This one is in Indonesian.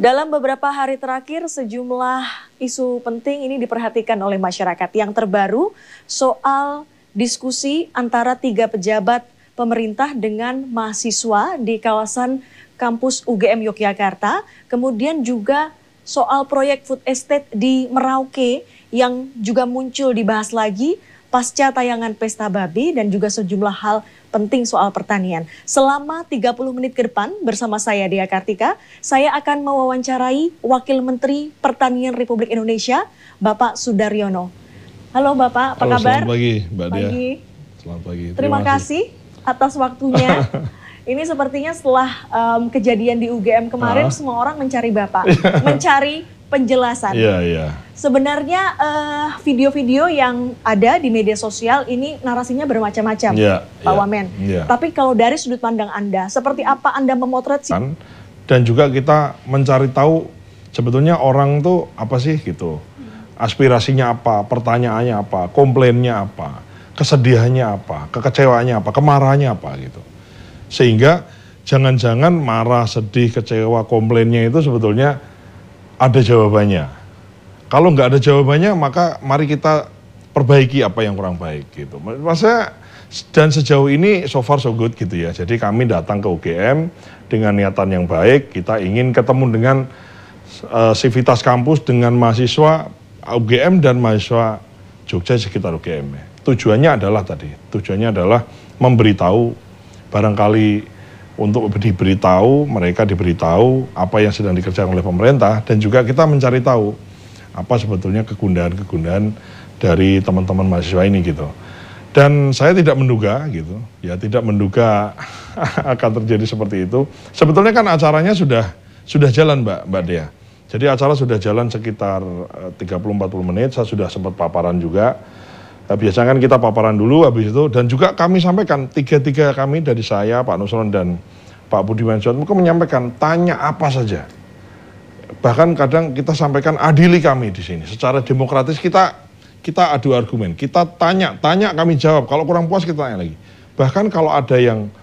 Dalam beberapa hari terakhir, sejumlah isu penting ini diperhatikan oleh masyarakat. Yang terbaru soal diskusi antara 3 pejabat pemerintah dengan mahasiswa di kawasan kampus UGM Yogyakarta. Kemudian juga soal proyek food estate di Merauke yang juga muncul dibahas lagi pasca tayangan Pesta Babi dan juga sejumlah hal penting soal pertanian. Selama 30 menit ke depan bersama saya Dea Kartika, saya akan mewawancarai Wakil Menteri Pertanian Republik Indonesia, Bapak Sudaryono. Halo Bapak, apa kabar? Selamat pagi Mbak Dea. Selamat pagi. Terima kasih atas waktunya. Ini sepertinya setelah kejadian di UGM kemarin, semua orang mencari Bapak, mencari penjelasan. Iya. Sebenarnya video-video yang ada di media sosial ini narasinya bermacam-macam, Pak Wamen. Tapi kalau dari sudut pandang Anda, seperti apa Anda memotret sih? Dan juga kita mencari tahu sebetulnya orang tuh apa sih gitu. Aspirasinya apa, pertanyaannya apa, komplainnya apa, kesedihannya apa, kekecewaannya apa, kemarahannya apa gitu. Sehingga jangan-jangan marah, sedih, kecewa, komplainnya itu sebetulnya ada jawabannya. Kalau nggak ada jawabannya, maka mari kita perbaiki apa yang kurang baik gitu. Maksudnya, dan sejauh ini so far so good gitu ya. Jadi kami datang ke UGM dengan niatan yang baik. Kita ingin ketemu dengan sivitas kampus, dengan mahasiswa UGM dan mahasiswa Jogja sekitar UGM. Tujuannya adalah memberitahu, barangkali untuk diberitahu, mereka diberitahu apa yang sedang dikerjakan oleh pemerintah, dan juga kita mencari tahu apa sebetulnya kegundahan-kegundahan dari teman-teman mahasiswa ini gitu. Dan saya tidak menduga gitu, ya tidak menduga akan terjadi seperti itu. Sebetulnya kan acaranya sudah jalan Mbak Dea. Jadi acara sudah jalan sekitar 30-40 menit, saya sudah sempat paparan juga. Biasanya kan kita paparan dulu habis itu, dan juga kami sampaikan, tiga kami dari saya, Pak Nusron dan Pak Budiman Sujatmiko menyampaikan, tanya apa saja. Bahkan kadang kita sampaikan adili kami di sini. Secara demokratis kita adu argumen, kita tanya kami jawab. Kalau kurang puas kita tanya lagi. Bahkan kalau ada yang